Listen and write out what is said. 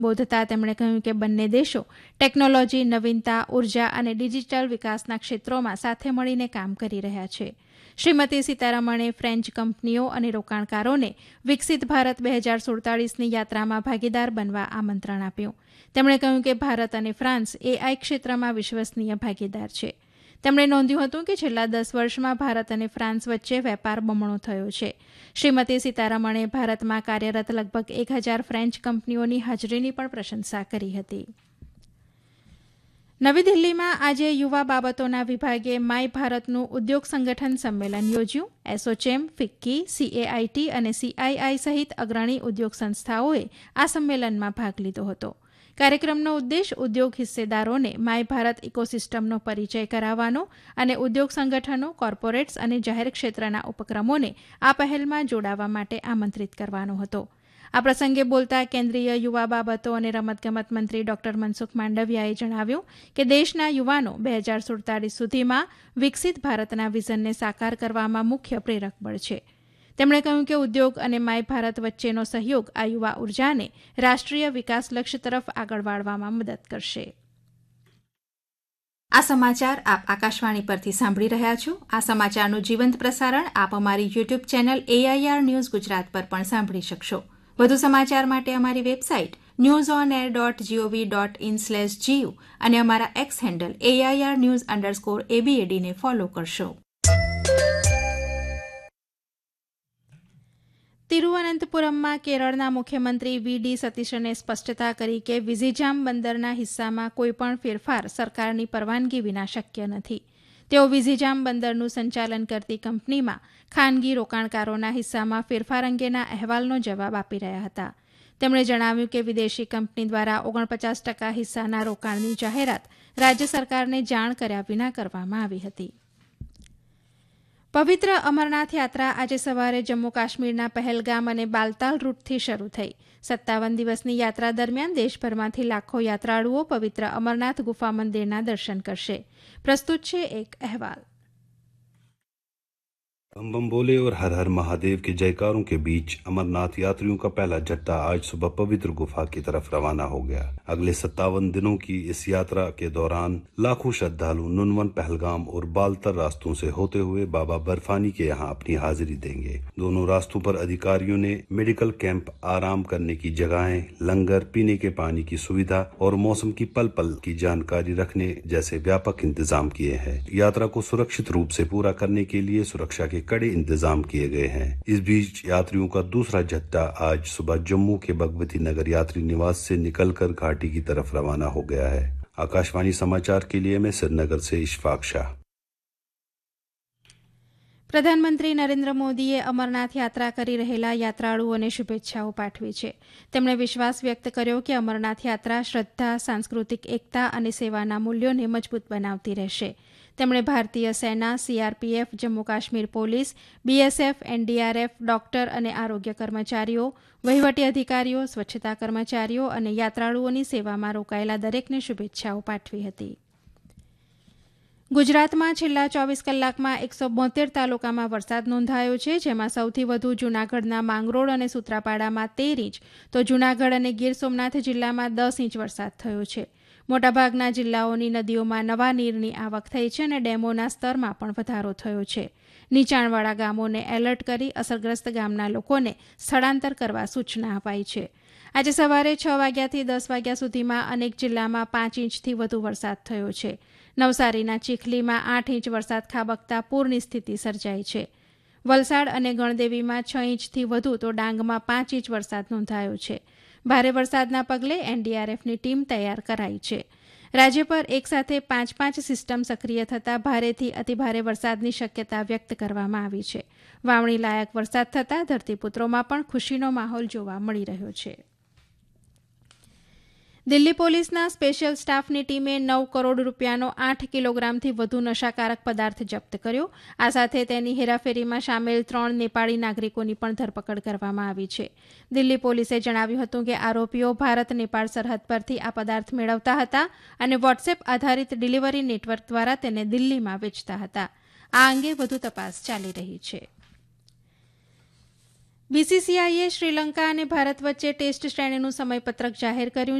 બોધતા તેમણે કહ્યું કે બંને દેશો ટેકનોલોજી, નવીનતા, ઉર્જા અને ડિજિટલ વિકાસના ક્ષેત્રોમાં સાથે મળીને કામ કરી રહ્યા છે. શ્રીમતી સીતારમણે ફ્રેન્ચ કંપનીઓ અને રોકાણકારોને વિકસિત ભારત 2047ની યાત્રામાં ભાગીદાર બનવા આમંત્રણ આપ્યું. તેમણે કહ્યું કે ભારત અને ફ્રાન્સ AI ક્ષેત્રમાં વિશ્વસનીય ભાગીદાર છે. તેમણે નોંધ્યું હતું કે છેલ્લા 10 વર્ષમાં ભારત અને ફ્રાન્સ વચ્ચે વેપાર બમણો થયો છે. શ્રીમતી સીતારમણે ભારતમાં કાર્યરત લગભગ 1000 ફ્રેન્ચ કંપનીઓની હાજરીની પણ પ્રશંસા કરી હતી. નવી દિલ્હીમાં આજે યુવા બાબતોના વિભાગે માય ભારતનું ઉદ્યોગ સંગઠન સંમેલન યોજ્યું. એસોચેમ, ફિક્કી, CAIT અને CII સહિત અગ્રણી ઉદ્યોગ સંસ્થાઓએ આ સંમેલનમાં ભાગ લીધો હતો. કાર્યક્રમનો ઉદ્દેશ ઉદ્યોગ હિસ્સેદારોને માય ભારત ઇકોસિસ્ટમનો પરિચય કરાવવાનો અને ઉદ્યોગ સંગઠનો, કોર્પોરેટ્સ અને જાહેર ક્ષેત્રના ઉપક્રમોને આ પહેલમાં જોડાવા માટે આમંત્રિત કરવાનો હતો. આ પ્રસંગે બોલતા કેન્દ્રીય યુવા બાબતો અને રમતગમત મંત્રી ડોક્ટર મનસુખ માંડવિયાએ જણાવ્યું કે દેશના યુવાનો 2047 સુધીમાં વિકસિત ભારતના વિઝનને સાકાર કરવામાં મુખ્ય પ્રેરક બળ છે. તેમણે કહ્યું કે ઉદ્યોગ અને માય ભારત વચ્ચેનો સહયોગ આ યુવા ઉર્જાને રાષ્ટ્રીય વિકાસ લક્ષ્ય તરફ આગળ વાળવામાં મદદ કરશે. આ સમાચાર આપ આકાશવાણી પરથી સાંભળી રહ્યા છો. આ સમાચારનું જીવંત પ્રસારણ આપ અમારી YouTube channel AIR news Gujarat પર પણ સાંભળી શકશો. વધુ સમાચાર માટે અમારી વેબસાઇટ newsonair.gov.in/gu અને અમારા એક્સ હેન્ડલ AIR_news_ABAD ને ફોલો કરશો. તિરુવનંતપુરમમાં કેરળના મુખ્યમંત્રી VD સતીશને સ્પષ્ટતા કરી કે વિઝિજામ બંદરના હિસ્સામાં કોઈપણ ફેરફાર સરકારની પરવાનગી વિના શક્ય નથી. તેઓ વિઝિજામ બંદરનું સંચાલન કરતી કંપનીમાં ખાનગી રોકાણકારોના હિસ્સામાં ફેરફાર અંગેના અહેવાલનો જવાબ આપી રહ્યા હતા. તેમણે જણાવ્યું કે વિદેશી કંપની દ્વારા 49% હિસ્સાના રોકાણની જાહેરાત રાજ્ય સરકારને જાણ કર્યા વિના કરવામાં આવી હતી. પવિત્ર અમરનાથ યાત્રા આજે સવારે જમ્મુ કાશ્મીરના પહેલગામ અને બાલતાલ રૂટથી શરૂ થઈ. 57 દિવસની યાત્રા દરમિયાન દેશભરમાંથી લાખો યાત્રાળુઓ પવિત્ર અમરનાથ ગુફા મંદિરના દર્શન કરશે. પ્રસ્તુત છે એક અહેવાલ. बम बम बोले और हर हर महादेव के जयकारों के बीच अमरनाथ यात्रियों का पहला जत्था आज सुबह पवित्र गुफा की तरफ रवाना हो गया. अगले 57 दिनों की इस यात्रा के दौरान लाखों श्रद्धालु नुनवन, पहलगाम और बालतर रास्तों से होते हुए बाबा बर्फानी के यहाँ अपनी हाजिरी देंगे. दोनों रास्तों पर अधिकारियों ने मेडिकल कैंप, आराम करने की जगहें, लंगर, पीने के पानी की सुविधा और मौसम की पल पल की जानकारी रखने जैसे व्यापक इंतजाम किए हैं. यात्रा को सुरक्षित रूप से पूरा करने के लिए सुरक्षा के कड़े इंतजाम किए गए हैं. इस बीच यात्रियों का दूसरा जत्था आज सुबह जम्मू के भगवती नगर यात्री निवास से निकलकर घाटी की तरफ रवाना हो गया है. आकाशवाणी समाचार के लिए मैं श्रीनगर से इशफाक शाह. પ્રધાનમંત્રી નરેન્દ્ર મોદીએ અમરનાથ યાત્રા કરી રહેલા યાત્રાળુઓને શુભેચ્છાઓ પાઠવી છે. તેમણે વિશ્વાસ વ્યક્ત કર્યો કે અમરનાથ યાત્રા શ્રદ્ધા, સાંસ્કૃતિક એકતા અને સેવાના મૂલ્યોને મજબૂત બનાવતી રહેશે. તેમણે ભારતીય સેના, CRPF, Jammu Kashmir police, BSF, NDRF, doctor અને આરોગ્ય કર્મચારીઓ, વહીવટી અધિકારીઓ, સ્વચ્છતા કર્મચારીઓ અને યાત્રાળુઓની સેવામાં રોકાયેલા દરેકને શુભેચ્છાઓ પાઠવી હતી. ગુજરાતમાં છેલ્લા 24 કલાકમાં 172 તાલુકામાં વરસાદ નોંધાયો છે, જેમાં સૌથી વધુ જૂનાગઢના માંગરોળ અને સૂત્રાપાડામાં 13 ઇંચ તો જૂનાગઢ અને ગીર સોમનાથ જિલ્લામાં 10 ઇંચ વરસાદ થયો છે. મોટાભાગના જિલ્લાઓની નદીઓમાં નવા નીરની આવક થઈ છે અને ડેમોના સ્તરમાં પણ વધારો થયો છે. નીચાણવાળા ગામોને એલર્ટ કરી અસરગ્રસ્ત ગામના લોકોને સ્થળાંતર કરવા સૂચના અપાઈ છે. આજે સવારે 6 વાગ્યાથી 10 વાગ્યા સુધીમાં અનેક જિલ્લામાં 5 ઇંચથી વધુ વરસાદ થયો છે. નવસારીના ચીખલીમાં 8 ઇંચ વરસાદ ખાબકતા પૂરની સ્થિતિ સર્જાઈ છે. વલસાડ અને ગણદેવીમાં 6 ઇંચથી વધુ તો ડાંગમાં 5 ઇંચ વરસાદ નોંધાયો છે. ભારે વરસાદના પગલે NDRFની ટીમ તૈયાર કરાઈ છે. રાજ્ય પર એકસાથે 5 સિસ્ટમ સક્રિય થતાં ભારેથી અતિભારે વરસાદની શક્યતા વ્યક્ત કરવામાં આવી છે. વાવણી લાયક વરસાદ થતાં ધરતીપુત્રોમાં પણ ખુશીનો માહોલ જોવા મળી રહ્યો છે. દિલ્હી પોલીસના સ્પેશિયલ સ્ટાફની ટીમે 9 કરોડ રૂપિયાનો 8 કિલોગ્રામથી વધુ નશાકારક પદાર્થ જપ્ત કર્યો. આ સાથે તેની હેરાફેરીમાં સામેલ 3 નેપાળી નાગરિકોની પણ ધરપકડ કરવામાં આવી છે. દિલ્હી પોલીસે જણાવ્યું હતું કે આરોપીઓ ભારત નેપાળ સરહદ પરથી આ પદાર્થ મેળવતા હતા અને વોટ્સએપ આધારિત ડિલિવરી નેટવર્ક દ્વારા તેને દિલ્હીમાં વેચતા હતા. આ અંગે વધુ તપાસ ચાલી રહી છે. બીસીસીઆઈએ શ્રીલંકા અને ભારત વચ્ચે ટેસ્ટ શ્રેણીનું સમયપત્રક જાહેર કર્યું